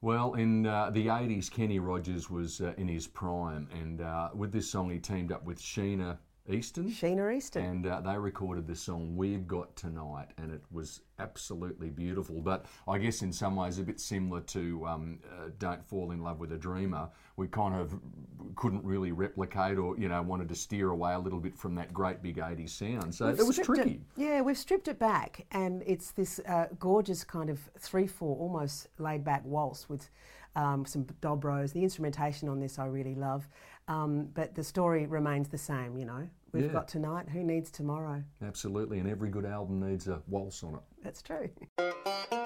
Well, in the 80s, Kenny Rogers was in his prime, and with this song he teamed up with Sheena Easton. Sheena Easton. And they recorded the song We've Got Tonight, and it was absolutely beautiful. But I guess in some ways a bit similar to Don't Fall in Love with a Dreamer. We kind of couldn't really replicate or, wanted to steer away a little bit from that great big 80s sound. So it was tricky. We've stripped it back, and it's this gorgeous kind of 3/4, almost laid-back waltz with some dobros. The instrumentation on this I really love. But the story remains the same, We've got tonight, who needs tomorrow? Absolutely, and every good album needs a waltz on it. That's true.